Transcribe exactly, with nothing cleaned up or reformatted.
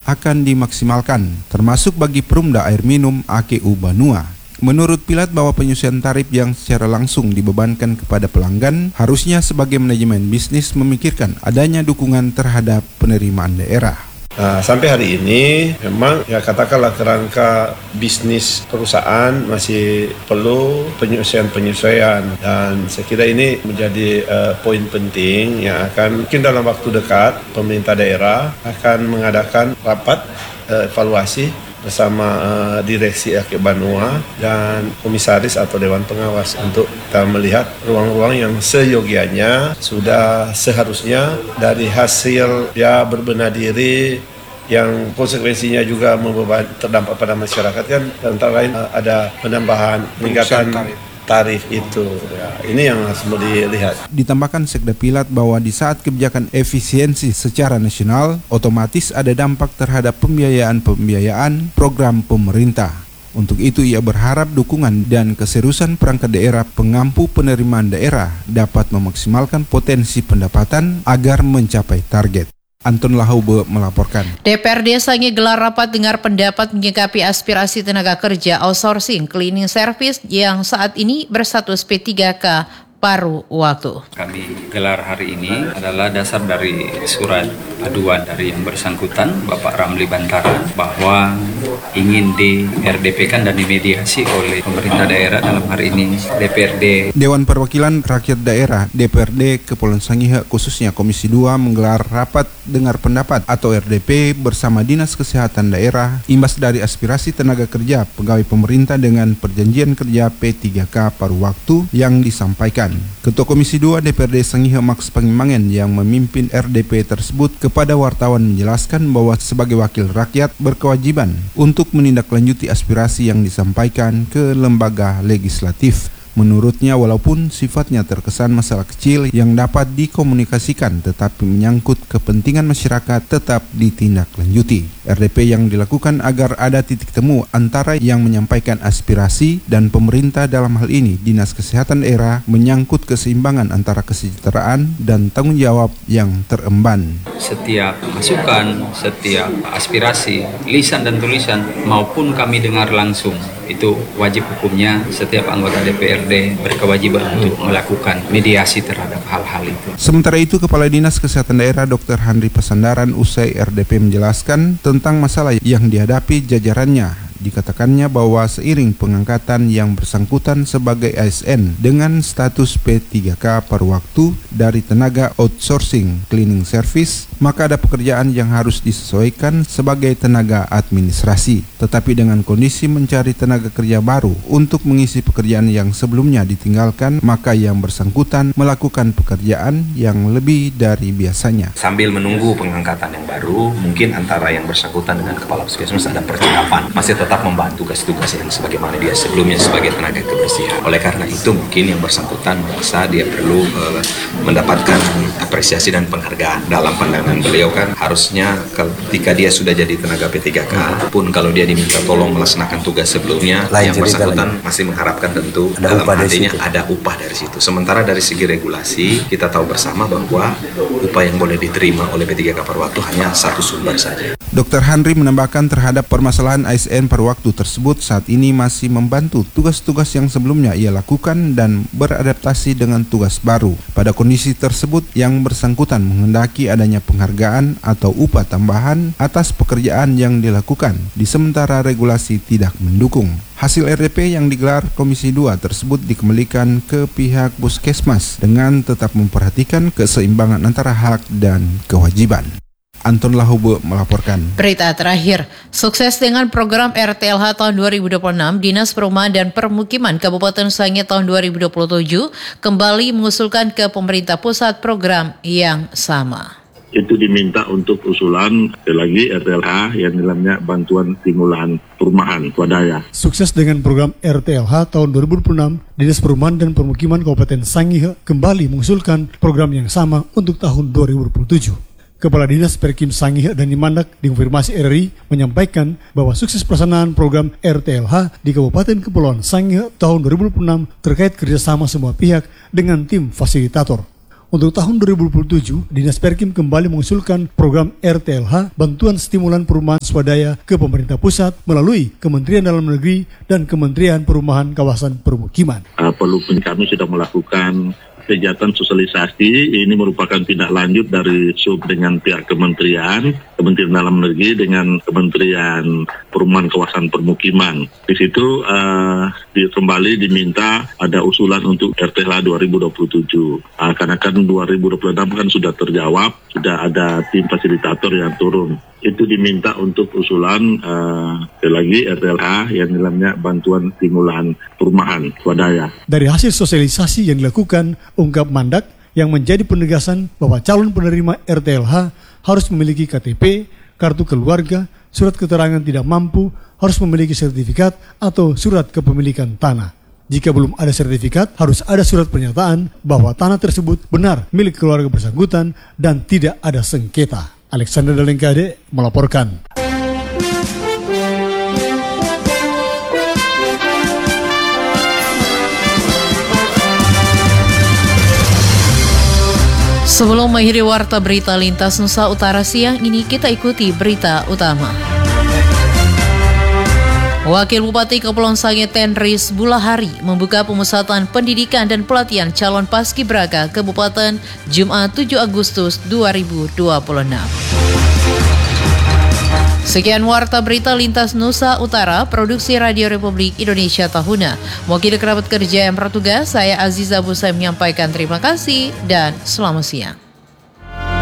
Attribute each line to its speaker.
Speaker 1: akan dimaksimalkan, termasuk bagi Perumda Air Minum A K U Banua. Menurut Pilat bahwa penyusuan tarif yang secara langsung dibebankan kepada pelanggan harusnya sebagai manajemen bisnis memikirkan adanya dukungan terhadap penerimaan daerah.
Speaker 2: Nah, sampai hari ini memang ya katakanlah kerangka bisnis perusahaan masih perlu penyesuaian-penyesuaian, dan saya kira ini menjadi uh, poin penting yang akan mungkin dalam waktu dekat pemerintah daerah akan mengadakan rapat uh, evaluasi bersama uh, direksi A K U Banua dan komisaris atau dewan pengawas untuk kita melihat ruang-ruang yang seyogianya sudah seharusnya dari hasil ya berbenah diri yang konsekuensinya juga membeban terdampak pada masyarakat kan, antara lain uh, ada penambahan peningkatan tarif itu. Ya, ini yang harus dilihat.
Speaker 1: Ditambahkan Sekda Pilat bahwa di saat kebijakan efisiensi secara nasional, otomatis ada dampak terhadap pembiayaan-pembiayaan program pemerintah. Untuk itu ia berharap dukungan dan keseriusan perangkat daerah pengampu penerimaan daerah dapat memaksimalkan potensi pendapatan agar mencapai target. Anton Lahaube melaporkan.
Speaker 3: D P R D Sangihe gelar rapat dengar pendapat menyikapi aspirasi tenaga kerja outsourcing cleaning service yang saat ini berstatus P tiga K paruh waktu.
Speaker 4: Kami gelar hari ini adalah dasar dari surat aduan dari yang bersangkutan, Bapak Ramli Bantara, bahwa ingin di R D P-kan dan dimediasi oleh pemerintah daerah, dalam hari ini D P R D.
Speaker 1: Dewan Perwakilan Rakyat Daerah D P R D Kepulauan Sangihe khususnya Komisi dua menggelar rapat dengar pendapat atau R D P bersama Dinas Kesehatan Daerah imbas dari aspirasi tenaga kerja pegawai pemerintah dengan perjanjian kerja P tiga K paruh waktu yang disampaikan. Ketua Komisi dua D P R D Sangihe Max Pangimangen yang memimpin R D P tersebut kepada wartawan menjelaskan bahwa sebagai wakil rakyat berkewajiban untuk menindaklanjuti aspirasi yang disampaikan ke lembaga legislatif. Menurutnya, walaupun sifatnya terkesan masalah kecil yang dapat dikomunikasikan tetapi menyangkut kepentingan masyarakat tetap ditindaklanjuti. R D P yang dilakukan agar ada titik temu antara yang menyampaikan aspirasi dan pemerintah, dalam hal ini Dinas Kesehatan Daerah, menyangkut keseimbangan antara kesejahteraan dan tanggung jawab yang teremban.
Speaker 4: Setiap masukan, setiap aspirasi, lisan dan tulisan maupun kami dengar langsung, itu wajib hukumnya setiap anggota D P R D berkewajiban untuk melakukan mediasi terhadap hal-hal itu.
Speaker 1: Sementara itu, Kepala Dinas Kesehatan Daerah Doktor Handri Pasandaran usai R D P menjelaskan tentang masalah yang dihadapi jajarannya. Dikatakannya bahwa seiring pengangkatan yang bersangkutan sebagai A S N dengan status P tiga K paruh waktu dari tenaga outsourcing cleaning service, maka ada pekerjaan yang harus disesuaikan sebagai tenaga administrasi. Tetapi dengan kondisi mencari tenaga kerja baru untuk mengisi pekerjaan yang sebelumnya ditinggalkan, maka yang bersangkutan melakukan pekerjaan yang lebih dari biasanya.
Speaker 5: Sambil menunggu pengangkatan yang baru, mungkin antara yang bersangkutan dengan kepala puskesmas ada percakapan, masih tetap membantu tugas-tugas yang sebagaimana dia sebelumnya sebagai tenaga kebersihan. Oleh karena itu mungkin yang bersangkutan merasa dia perlu uh, mendapatkan apresiasi dan penghargaan. Dalam pandangan beliau kan harusnya ketika dia sudah jadi tenaga P tiga K pun kalau dia diminta tolong melaksanakan tugas sebelumnya, lain yang bersangkutan lain. Masih mengharapkan tentu ada dalam artinya ada upah dari situ. Sementara dari segi regulasi kita tahu bersama bahwa upah yang boleh diterima oleh P tiga K paruh waktu hanya satu sumber saja.
Speaker 1: Doktor Handri menambahkan terhadap permasalahan A S N paruh waktu tersebut saat ini masih membantu tugas-tugas yang sebelumnya ia lakukan dan beradaptasi dengan tugas baru. Pada kondisi tersebut yang bersangkutan menghendaki adanya penghargaan atau upah tambahan atas pekerjaan yang dilakukan, di sementara regulasi tidak mendukung. Hasil R D P yang digelar Komisi dua tersebut dikembalikan ke pihak puskesmas dengan tetap memperhatikan keseimbangan antara hak dan kewajiban. Anton Lahaube melaporkan.
Speaker 3: Berita terakhir, sukses dengan program R T L H tahun dua ribu dua puluh enam, Dinas Perumahan dan Permukiman Kabupaten Sangihe tahun dua ribu dua puluh tujuh kembali mengusulkan ke pemerintah pusat program yang sama.
Speaker 6: Itu diminta untuk usulan lagi R T L H yang dalamnya bantuan stimulan perumahan swadaya.
Speaker 7: Sukses dengan program R T L H tahun dua ribu dua puluh enam, Dinas Perumahan dan Permukiman Kabupaten Sangihe kembali mengusulkan program yang sama untuk tahun dua ribu dua puluh tujuh. Kepala Dinas Perkim Sangihe dan Mandak dikonfirmasi R R I menyampaikan bahwa sukses pelaksanaan program R T L H di Kabupaten Kepulauan Sangihe tahun dua ribu dua puluh enam terkait kerjasama semua pihak dengan tim fasilitator. Untuk tahun dua ribu dua puluh tujuh, Dinas Perkim kembali mengusulkan program R T L H, Bantuan Stimulan Perumahan Swadaya ke pemerintah pusat melalui Kementerian Dalam Negeri dan Kementerian Perumahan Kawasan Permukiman.
Speaker 6: Uh, perlu kami sudah melakukan kegiatan sosialisasi. Ini merupakan tindak lanjut dari sub dengan pihak kementerian, Kementerian Dalam Negeri dengan Kementerian Perumahan Kawasan Permukiman. Di situ uh, di, kembali diminta ada usulan untuk R T L H dua ribu dua puluh tujuh. Uh, karena kan dua ribu dua puluh enam kan sudah terjawab, sudah ada tim fasilitator yang turun. Itu diminta untuk usulan uh, lagi R T L H yang dalamnya bantuan stimulan perumahan swadaya.
Speaker 7: Dari hasil sosialisasi yang dilakukan, ungkap Mandak, yang menjadi penegasan bahwa calon penerima R T L H harus memiliki K T P, kartu keluarga, surat keterangan tidak mampu, harus memiliki sertifikat atau surat kepemilikan tanah. Jika belum ada sertifikat, harus ada surat pernyataan bahwa tanah tersebut benar milik keluarga bersangkutan dan tidak ada sengketa. Alexander Dalengkade melaporkan.
Speaker 3: Sebelum mengakhiri warta berita lintas Nusa Utara siang ini, kita ikuti berita utama. Wakil Bupati Kepulauan Sangihe Tenris Bulahari membuka pemusatan pendidikan dan pelatihan calon paskibraka Kabupaten Jumat tujuh Agustus dua ribu dua puluh enam. Sekian warta berita lintas Nusa Utara, produksi Radio Republik Indonesia Tahuna. Wakil kerabat kerja yang bertugas, saya Aziza Busai menyampaikan terima kasih dan selamat siang.